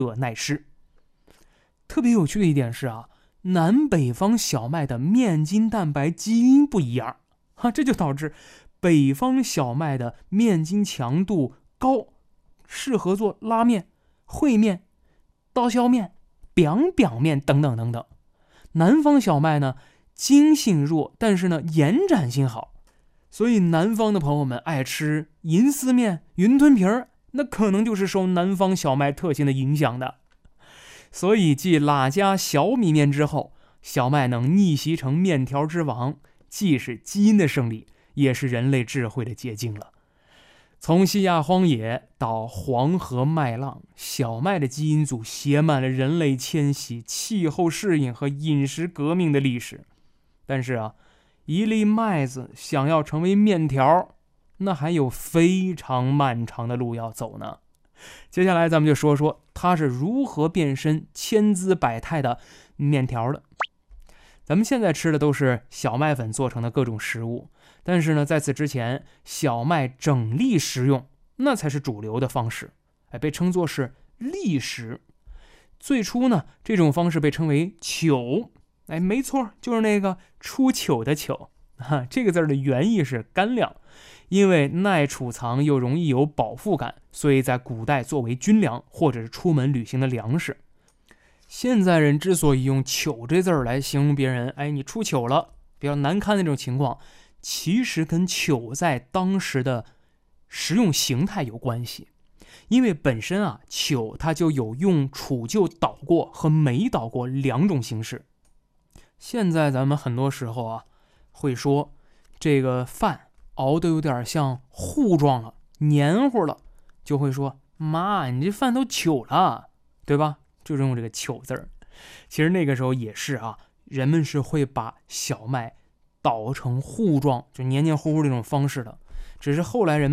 耐湿。特别有趣的一点是啊，南北方小麦的面筋蛋白基因不一样这就导致北方小麦的面筋强度高，适合做拉面、烩面、刀削面、biang面等等等等。南方小麦呢，筋性弱，但是呢延展性好，所以南方的朋友们爱吃银丝面、云吞皮儿，那可能就是受南方小麦特性的影响的。所以继喇家小米面之后，小麦能逆袭成面条之王，既是基因的胜利，也是人类智慧的结晶了。从西亚荒野到黄河麦浪，小麦的基因组写满了人类迁徙、气候适应和饮食革命的历史。但是啊，一粒麦子想要成为面条，那还有非常漫长的路要走呢。接下来咱们就说说它是如何变身千姿百态的面条的。咱们现在吃的都是小麦粉做成的各种食物，但是呢，在此之前，小麦整粒食用那才是主流的方式，被称作是粒食。最初呢，这种方式被称为糗，没错，就是那个出糗的糗这个字的原意是干粮，因为耐储藏又容易有饱腹感，所以在古代作为军粮或者是出门旅行的粮食。现在人之所以用糗这字来形容别人，你出糗了，比较难堪的这种情况，其实跟糗在当时的食用形态有关系。因为本身啊，糗它就有用杵臼捣过和没捣过两种形式。现在咱们很多时候啊，会说这个饭熬得有点像糊状了、黏糊了，就会说妈，你这饭都糗了，对吧？就是用这个糗字儿。其实那个时候也是啊，人们是会把小麦捣成糊状，就黏黏糊糊这种方式的。只是后来人们